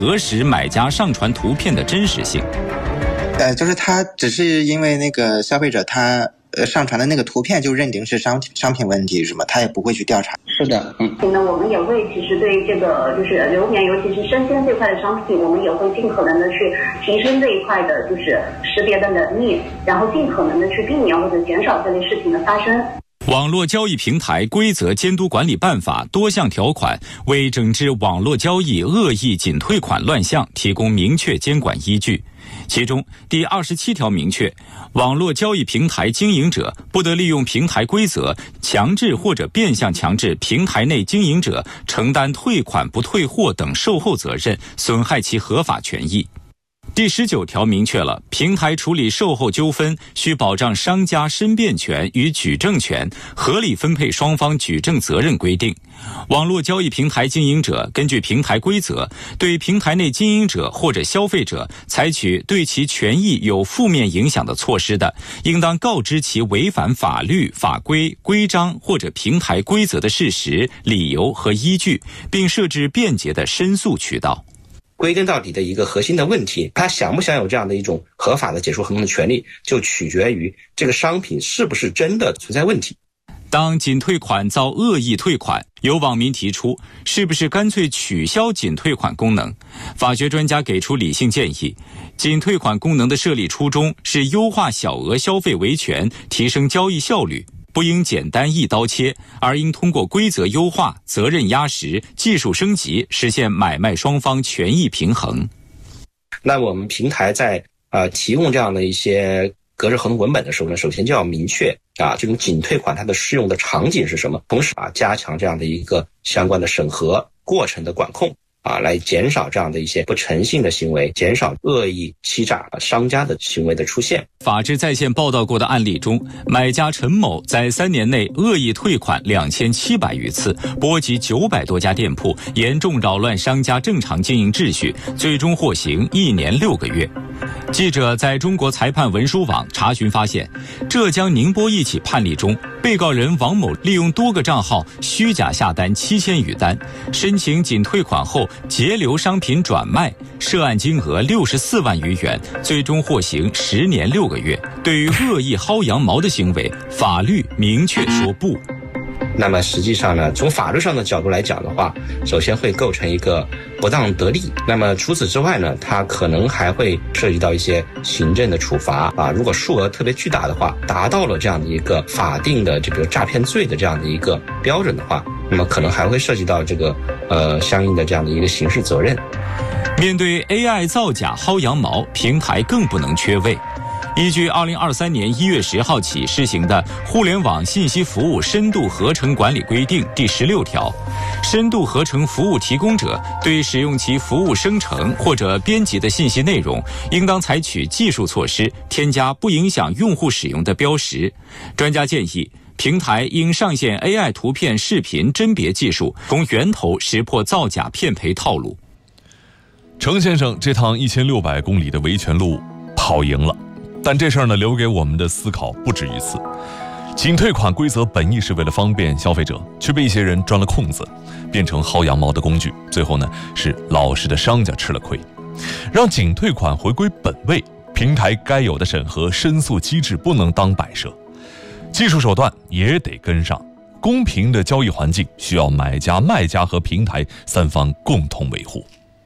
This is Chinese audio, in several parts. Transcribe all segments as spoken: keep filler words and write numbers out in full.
核实买家上传图片的真实性。 呃，就是他只是因为那个消费者他呃上传的那个图片就认定是商商品问题是吗？他也不会去调查。 是的，嗯。 那我们也会其实对这个就是流年，尤其是生鲜这块的商品，我们也会尽可能的去提升这一块的就是识别的能力，然后尽可能的去避免或者减少这类事情的发生。 网络交易平台规则监督管理办法多项条款为整治网络交易恶意仅退款乱象提供明确监管依据。其中第二十七条明确，网络交易平台经营者不得利用平台规则强制或者变相强制平台内经营者承担退款不退货等售后责任，损害其合法权益。第十九条明确了平台处理售后纠纷需保障商家申辩权与举证权，合理分配双方举证责任规定。网络交易平台经营者根据平台规则，对平台内经营者或者消费者采取对其权益有负面影响的措施的，应当告知其违反法律、法规、规章或者平台规则的事实、理由和依据，并设置便捷的申诉渠道。 归根到底的一个核心的问题，他享不享有这样的一种合法的解除合同的权利，就取决于这个商品是不是真的存在问题。 当仅退款遭恶意退款，有网民提出是不是干脆取消仅退款功能？法学专家给出理性建议，仅退款功能的设立初衷是优化小额消费维权，提升交易效率，不应简单一刀切，而应通过规则优化、责任压实、技术升级，实现买卖双方权益平衡。 那我们平台在呃提供这样的一些格式合同文本的时候呢，首先就要明确啊这种仅退款它的适用的场景是什么，同时啊加强这样的一个相关的审核过程的管控。啊，来减少这样的一些不诚信的行为，减少恶意欺诈商家的行为的出现。 法治在线报道过的案例中，买家陈某在三年内恶意退款两千七百余次，波及九百多家店铺，严重扰乱商家正常经营秩序，最终获刑一年六个月。记者在中国裁判文书网查询发现，浙江宁波一起判例中，被告人王某利用多个账号虚假下单七千余单，申请仅退款后截留商品转卖，涉案金额六十四万余元，最终获刑十年六个月。对于恶意薅羊毛的行为，法律明确说不。 那么实际上呢，从法律上的角度来讲的话，首先会构成一个不当得利。那么除此之外呢，它可能还会涉及到一些行政的处罚啊。如果数额特别巨大的话，达到了这样的一个法定的这个诈骗罪的这样的一个标准的话，那么可能还会涉及到这个呃相应的这样的一个刑事责任。 面对 A I 造假薅羊毛，平台更不能缺位。依据二零二三年一月十号起施行的《互联网信息服务深度合成管理规定》第十六条，深度合成服务提供者对使用其服务生成或者编辑的信息内容，应当采取技术措施，添加不影响用户使用的标识。专家建议，平台应上线 A I 图片、视频甄别技术，从源头识破造假骗赔套路。 程先生这趟一千六百公里的维权路跑赢了。但这事儿呢，留给我们的思考不止于此。仅退款规则本意是为了方便消费者，却被一些人钻了空子，变成薅羊毛的工具。最后呢，是老实的商家吃了亏。让仅退款回归本位，平台该有的审核申诉机制不能当摆设，技术手段也得跟上。公平的交易环境需要买家、卖家和平台三方共同维护。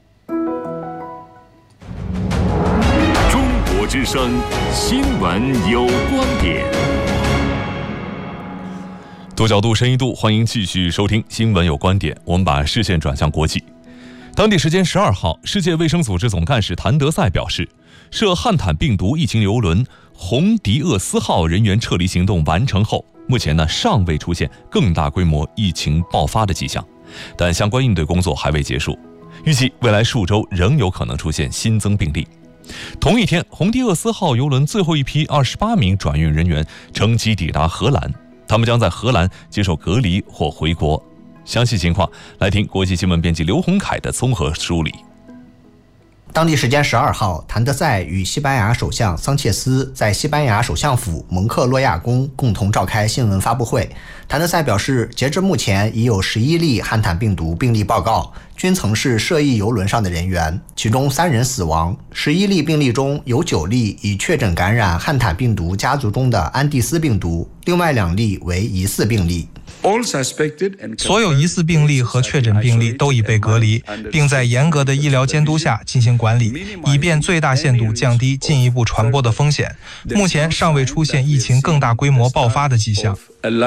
之声新闻有观点， 多角度、深一度，欢迎继续收听新闻有观点。我们把视线转向国际。当地时间十二号，世界卫生组织总干事谭德赛表示，涉汉坦病毒疫情邮轮红迪厄斯号人员撤离行动完成后，目前呢尚未出现更大规模疫情爆发的迹象，但相关应对工作还未结束，预计未来数周仍有可能出现新增病例。同一天，红迪厄斯号邮轮最后一批二十八名转运人员乘机抵达荷兰，他们将在荷兰接受隔离或回国。详细情况来听国际新闻编辑刘洪凯的综合梳理。 当地时间十二号，谭德赛与西班牙首相桑切斯在西班牙首相府蒙克洛亚宫共同召开新闻发布会。谭德赛表示，截至目前已有十一例汉坦病毒病例报告，均曾是涉疫邮轮上的人员，其中三人死亡。十一例病例中有九例已确诊感染汉坦病毒家族中的安第斯病毒，另外两例为疑似病例。 所有疑似病例和确诊病例都已被隔离，并在严格的医疗监督下进行管理，以便最大限度降低进一步传播的风险。目前尚未出现疫情更大规模爆发的迹象。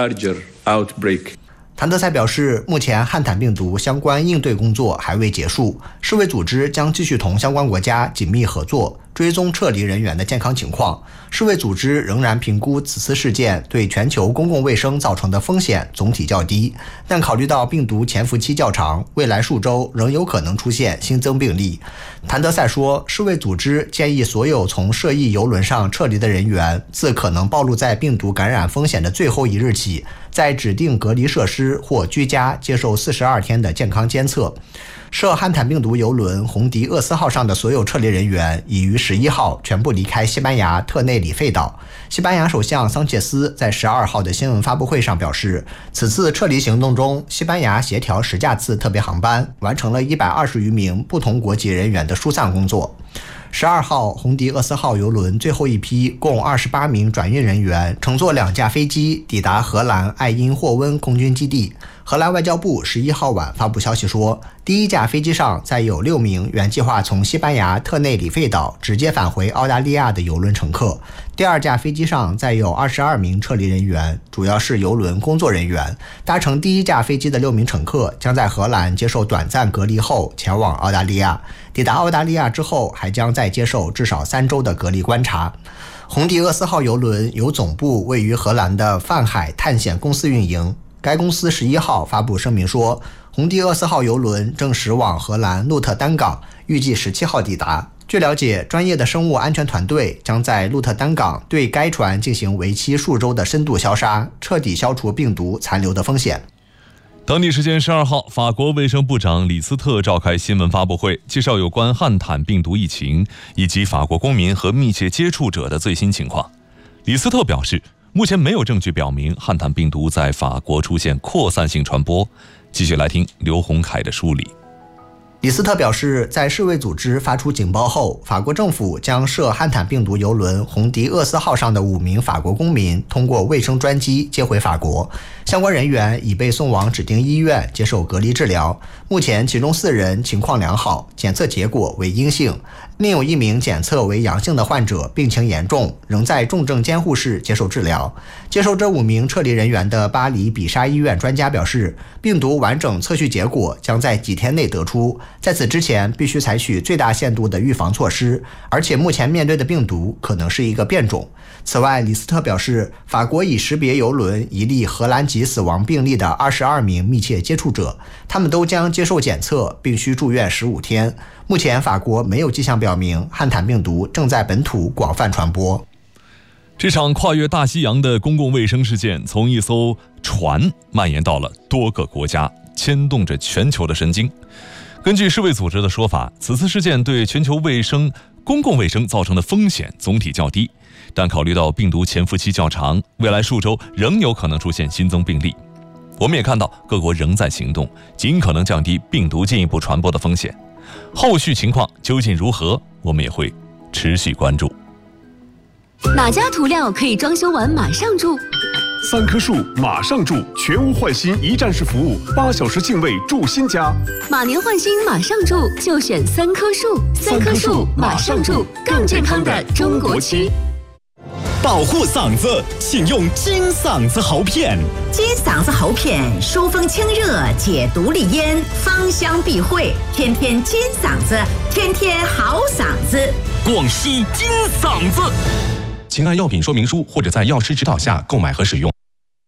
谭德赛表示，目前汉坦病毒相关应对工作还未结束，世卫组织将继续同相关国家紧密合作，追踪撤离人员的健康情况。世卫组织仍然评估此次事件对全球公共卫生造成的风险总体较低，但考虑到病毒潜伏期较长，未来数周仍有可能出现新增病例。谭德赛说，世卫组织建议所有从涉疫邮轮上撤离的人员，自可能暴露在病毒感染风险的最后一日起，在指定隔离设施或居家接受四十二天的健康监测。涉汉坦病毒邮轮红迪厄斯号上的所有撤离人员已于十一号全部离开西班牙特内里费岛。西班牙首相桑切斯在十二号的新闻发布会上表示，此次撤离行动中，西班牙协调十架次特别航班，完成了一百二十余名不同国籍人员的疏散工作。十二号，红迪厄斯号邮轮最后一批共二十八名转运人员乘坐两架飞机抵达荷兰艾因霍温空军基地。荷兰外交部十一号晚发布消息说，第一架飞机上载有六名原计划从西班牙特内里费岛直接返回澳大利亚的邮轮乘客。第二架飞机上载有二十二名撤离人员，主要是邮轮工作人员。搭乘第一架飞机的六名乘客将在荷兰接受短暂隔离后前往澳大利亚。抵达澳大利亚之后，还将再接受至少三周的隔离观察。红迪厄斯号邮轮由总部位于荷兰的泛海探险公司运营。该公司十一号发布声明说，红迪厄斯号邮轮正驶往荷兰鹿特丹港，预计十七号抵达。据了解，专业的生物安全团队将在鹿特丹港对该船进行为期数周的深度消杀，彻底消除病毒残留的风险。 当地时间十二号，法国卫生部长李斯特召开新闻发布会，介绍有关汉坦病毒疫情以及法国公民和密切接触者的最新情况。李斯特表示，目前没有证据表明汉坦病毒在法国出现扩散性传播。继续来听刘洪凯的梳理。 李斯特表示，在世卫组织发出警报后，法国政府将涉汉坦病毒邮轮红迪厄斯号上的五名法国公民通过卫生专机接回法国，相关人员已被送往指定医院接受隔离治疗。目前其中四人情况良好，检测结果为阴性，另有一名检测为阳性的患者病情严重，仍在重症监护室接受治疗。接受这五名撤离人员的巴黎比沙医院专家表示，病毒完整测序结果将在几天内得出，在此之前必须采取最大限度的预防措施，而且目前面对的病毒可能是一个变种。此外，李斯特表示，法国已识别邮轮一例荷兰籍死亡病例的二十二名密切接触者，他们都将接受检测，并需住院十五天。目前法国没有迹象表明汉坦病毒正在本土广泛传播。 这场跨越大西洋的公共卫生事件从一艘船蔓延到了多个国家，牵动着全球的神经。根据世卫组织的说法，此次事件对全球卫生、公共卫生造成的风险总体较低，但考虑到病毒潜伏期较长，未来数周仍有可能出现新增病例。我们也看到各国仍在行动，尽可能降低病毒进一步传播的风险。后续情况究竟如何，我们也会持续关注。 哪家涂料可以装修完马上住？ 三棵树马上住，全屋换新一站式服务，八小时净位住新家。 马年换新马上住，就选三棵树。三棵树马上住，更健康的中国区。 保护嗓子，请用金嗓子喉片。 金嗓子喉片疏风清热，解毒利咽，芳香避秽，天天金嗓子，天天好嗓子。 广西金嗓子。请按药品说明书或者在药师指导下购买和使用。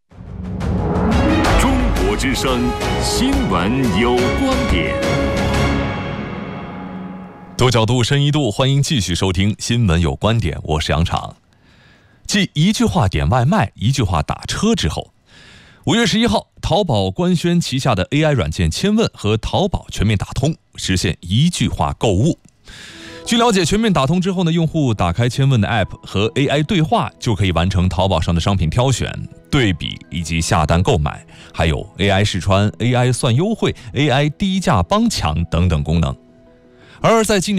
中国之声，新闻有观点。 多角度，深一度，欢迎继续收听《新闻有观点》，我是杨昶。继一句话点外卖、一句话打车之后，五月十一号，淘宝官宣旗下的 A I 软件千问和淘宝全面打通，实现一句话购物。 据了解，全面打通之后呢，用户打开千问的 App 和 A I 对话，就可以完成淘宝上的商品挑选、对比以及下单购买，还有 A I 试穿、A I 算优惠、A I 低价帮抢等等功能。而在今年